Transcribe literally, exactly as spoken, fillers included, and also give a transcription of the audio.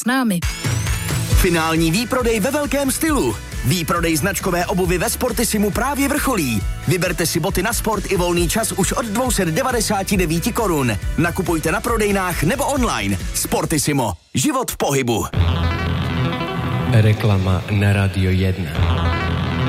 námi. Finální výprodej ve velkém stylu. Výprodej značkové obuvy ve Sportisimu právě vrcholí. Vyberte si boty na sport i volný čas už od dvě stě devadesát devět korun. Nakupujte na prodejnách nebo online. Sportisimo. Život v pohybu. Reklama na Radio jedna.